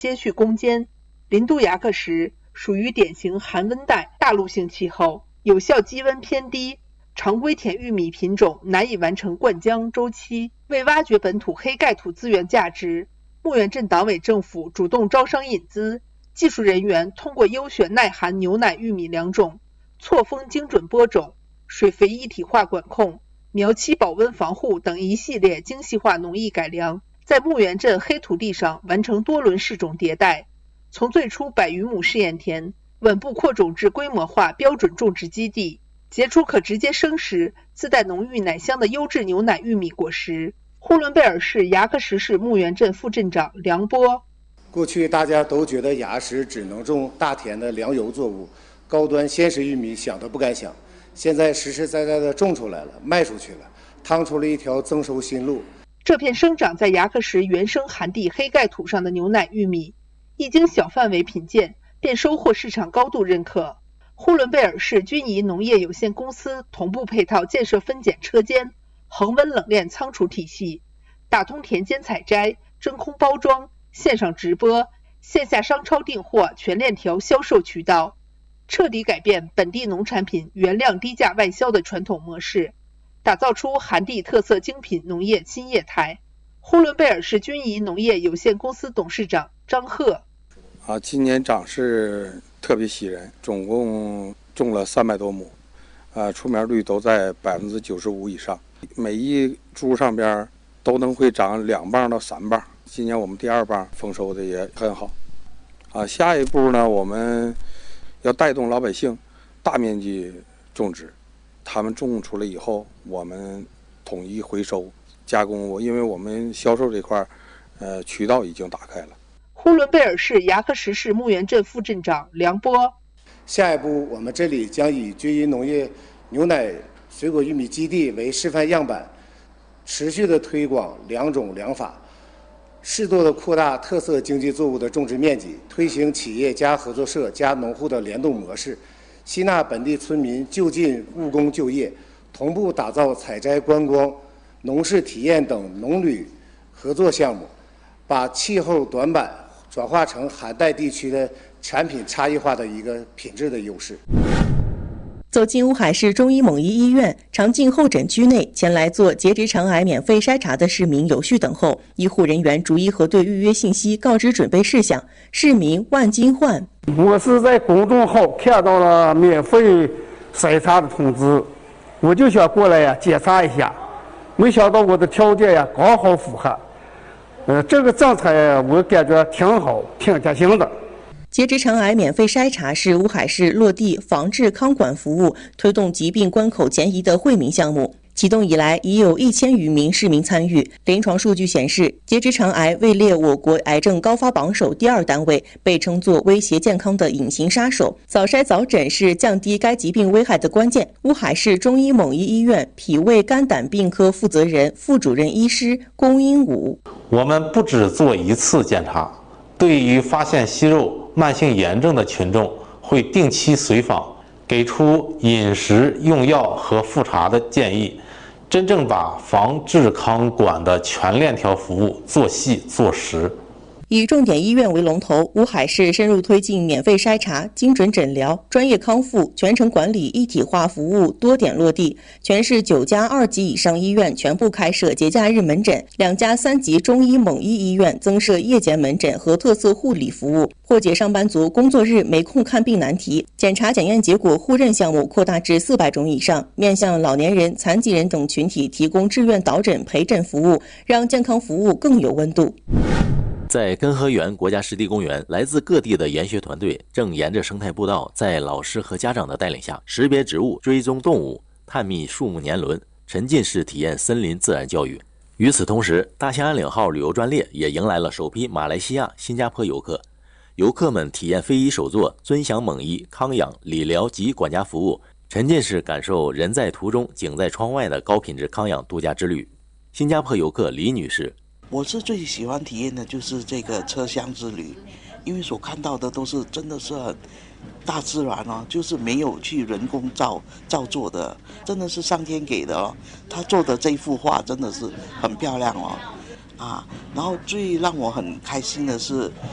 接续攻坚。林都牙克石属于典型寒温带大陆性气候，有效积温偏低，常规田玉米品种难以完成灌浆周期。为挖掘本土黑盖土资源价值，牧原镇党委政府主动招商引资，技术人员通过优选耐寒牛奶玉米良种、错峰精准播种、水肥一体化管控、苗期保温防护等一系列精细化农艺改良，在牧原镇黑土地上完成多轮试种迭代，从最初100余亩试验田稳步扩种至规模化标准种植基地，结出可直接生食、自带浓郁奶香的优质牛奶玉米果实。呼伦贝尔市牙克石市牧原镇副镇长梁波： 过去大家都觉得牙石只能种大田的粮油作物，高端鲜食玉米想都不敢想。现在实实在在的种出来了，卖出去了，趟出了一条增收新路。 这片生长在牙克石原生寒地黑盖土上的牛奶玉米，一经小范围品鉴，便收获市场高度认可。呼伦贝尔市军仪农业有限公司同步配套建设分拣车间、恒温冷链仓储体系，打通田间采摘、真空包装、线上直播、线下商超订货全链条销售渠道，彻底改变本地农产品原量低价外销的传统模式，打造出寒地特色精品农业新业态。呼伦贝尔市军仪农业有限公司董事长张鹤： 今年长势特别喜人，总共种了300多亩，出苗率都在95%以上，每一株上边都能会长2磅到3磅。今年我们第2磅丰收的也很好。下一步呢，我们要带动老百姓大面积种植，他们种出来以后，我们统一回收加工，因为我们销售这块渠道已经打开了。 呼伦贝尔市牙克石市牧原镇副镇长梁波： 下一步我们这里将以军仪农业牛奶水果玉米基地为示范样板，持续的推广良种良法，适度的扩大特色经济作物的种植面积，推行企业加合作社加农户的联动模式，吸纳本地村民就近务工就业，同步打造采摘观光、农事体验等农旅合作项目，把气候短板转化成寒带地区的产品差异化的一个品质的优势。 走进乌海市中医蒙医医院，常进候诊区内前来做结直肠癌免费筛查的市民有序等候，医护人员逐一核对预约信息，告知准备事项。市民万金焕： 我是在公众号看到了免费筛查的通知，我就想过来检查一下，没想到我的条件刚好符合。这个政策我感觉挺好，挺贴心的。 结直肠癌免费筛查是乌海市落地防治康管服务、推动疾病关口前移的惠民项目。启动以来，已有1000余名市民参与。临床数据显示，结直肠癌位列我国癌症高发榜首第2单位，被称作威胁健康的隐形杀手。早筛早诊是降低该疾病危害的关键。乌海市中医蒙医医院脾胃肝胆病科负责人、副主任医师龚英武： 我们不只做一次检查，对于发现息肉、慢性炎症的群众，会定期随访，给出饮食、用药和复查的建议，真正把防治康管的全链条服务做细做实。 以重点医院为龙头，乌海市深入推进免费筛查、精准诊疗、专业康复、全程管理一体化服务多点落地。全市9家2级以上医院全部开设节假日门诊，2家3级中医蒙医医院增设夜间门诊和特色护理服务，破解上班族工作日没空看病难题。检查检验结果互认项目扩大至400种以上，面向老年人、残疾人等群体提供志愿导诊陪诊服务，让健康服务更有温度。 在根河园国家湿地公园，来自各地的研学团队正沿着生态步道，在老师和家长的带领下，识别植物、追踪动物、探秘树木年轮，沉浸式体验森林自然教育。与此同时，大兴安岭号旅游专列也迎来了首批马来西亚、新加坡游客。游客们体验非遗手作，尊享蒙医、康养、理疗及管家服务，沉浸式感受人在途中、景在窗外的高品质康养度假之旅。新加坡游客李女士： 我是最喜欢体验的就是这个车厢之旅，因为所看到的都是真的是很大自然哦，就是没有去人工造作的，真的是上天给的哦。他做的这幅画真的是很漂亮哦，然后最让我很开心的是，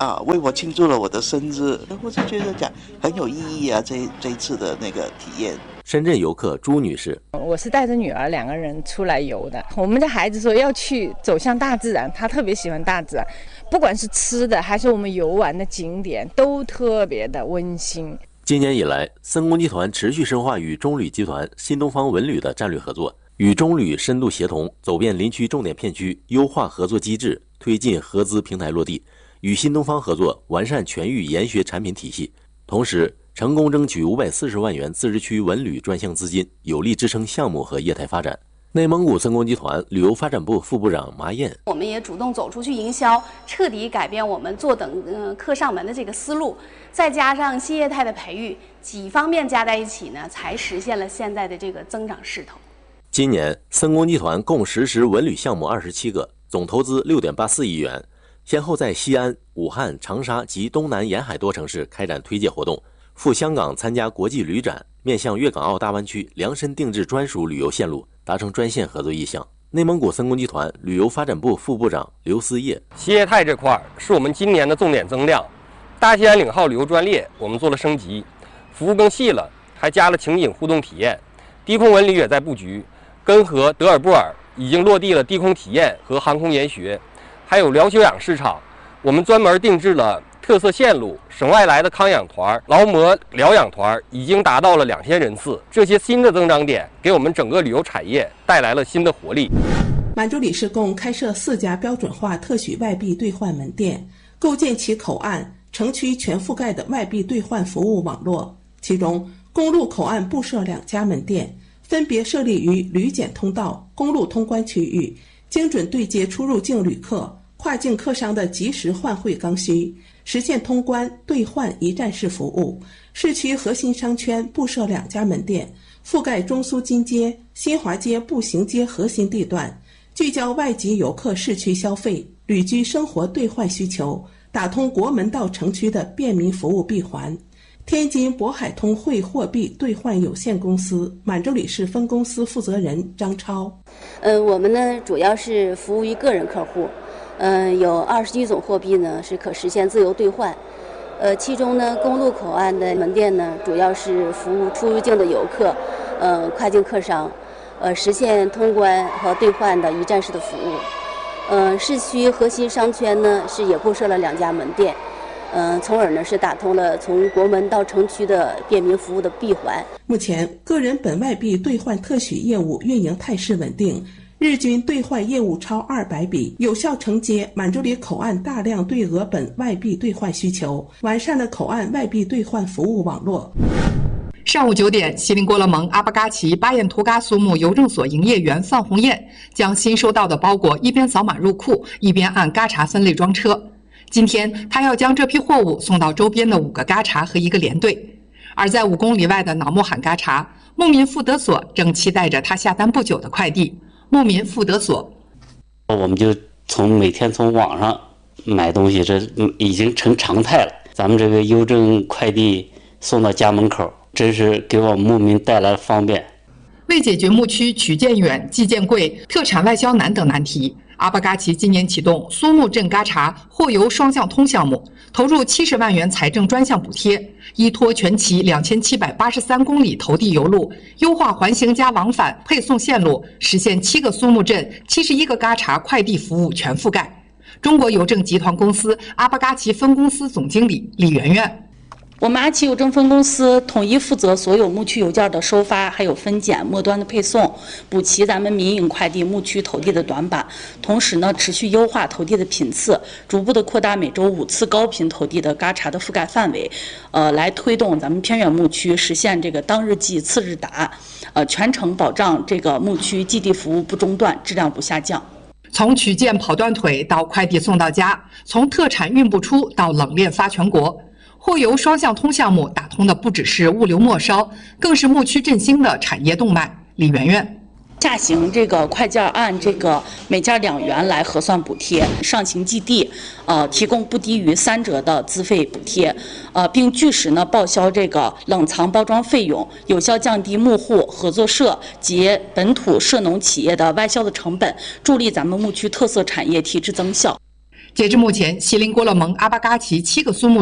为我庆祝了我的生日，我就觉得讲很有意义啊，这一次的那个体验。 深圳游客朱女士， 我是带着女儿2个人出来游的。我们家孩子说要去走向大自然，他特别喜欢大自然，不管是吃的还是我们游玩的景点，都特别的温馨。 今年以来，森工集团持续深化与中旅集团、新东方文旅的战略合作，与中旅深度协同，走遍林区重点片区，优化合作机制，推进合资平台落地，与新东方合作完善全域研学产品体系，同时成功争取540万元自治区文旅专项资金，有力支撑项目和业态发展。内蒙古森工集团旅游发展部副部长马燕， 我们也主动走出去营销，彻底改变我们坐等客上门的这个思路，再加上新业态的培育，几方面加在一起呢，才实现了现在的这个增长势头。 今年森工集团共实施文旅项目27个，总投资6.84亿元，先后在西安、武汉、长沙及东南沿海多城市开展推介活动，赴香港参加国际旅展，面向粤港澳大湾区量身定制专属旅游线路，达成专线合作意向。内蒙古森工集团旅游发展部副部长刘思业， 新业态这块是我们今年的重点增量，大西安领号旅游专列我们做了升级，服务更细了，还加了情景互动体验，低空文旅也在布局，根河、德尔布尔已经落地了低空体验和航空研学，还有疗休养市场，我们专门定制了特色线路，省外来的康养团、劳模疗养团已经达到了2000人次。这些新的增长点给我们整个旅游产业带来了新的活力。 满洲里市共开设4家标准化特许外币兑换门店，构建起口岸、城区全覆盖的外币兑换服务网络。其中，公路口岸布设2家门店，分别设立于旅检通道、公路通关区域，精准对接出入境旅客、跨境客商的及时换汇刚需，实现通关兑换一站式服务。市区核心商圈布设2家门店，覆盖中苏金街、新华街步行街核心地段，聚焦外籍游客市区消费、旅居生活兑换需求，打通国门到城区的便民服务闭环。天津渤海通汇货币兑换有限公司满洲里市分公司负责人张超， 我们呢主要是服务于个人客户，有21种货币呢是可实现自由兑换，其中呢公路口岸的门店呢主要是服务出入境的游客，跨境客商，实现通关和兑换的一站式的服务。市区核心商圈呢是也布设了2家门店。从而呢是打通了从国门到城区的便民服务的闭环。 目前，个人本外币兑换特许业务运营态势稳定，日均兑换业务超200笔，有效承接满洲里口岸大量对俄本外币兑换需求，完善了口岸外币兑换服务网络。 上午9点，锡林郭勒盟阿巴嘎奇巴彦图嘎苏木邮政所营业员范红艳将新收到的包裹一边扫码入库，一边按嘎查分类装车。今天，他要将这批货物送到周边的5个嘎查和1个连队。而在5公里外的瑙木罕嘎查，牧民富德所正期待着他下单不久的快递。牧民富德所， 我们就每天从网上买东西，这已经成常态了。咱们这个邮政快递送到家门口，真是给我们牧民带来了方便。 为解决牧区取件远、寄件贵、特产外销难等难题，阿巴嘎奇今年启动苏木镇嘎查货邮双向通项目，投入70万元财政专项补贴，依托全旗2783公里投递邮路，优化环形加往返配送线路，实现7个苏木镇、71个嘎查快递服务全覆盖。中国邮政集团公司阿巴嘎奇分公司总经理李媛媛。 我们阿奇邮政分公司统一负责所有牧区邮件的收发，还有分拣、末端的配送，补齐咱们民营快递牧区投递的短板。同时呢，持续优化投递的频次，逐步的扩大每周5次高频投递的嘎查的覆盖范围，来推动咱们偏远牧区实现这个当日寄、次日达，全程保障这个牧区寄递服务不中断、质量不下降。 从取件跑断腿到快递送到家，从特产运不出到冷链发全国。货邮双向通项目打通的不只是物流末梢，更是牧区振兴的产业动脉。李媛媛。 下行这个快件按这个每件2元来核算补贴，上行寄递提供不低于3折的资费补贴，并据实呢报销这个冷藏包装费用，有效降低牧户、合作社及本土涉农企业的外销的成本，助力咱们牧区特色产业提质增效。 截至目前，锡林郭勒盟、阿巴嘎奇7个苏木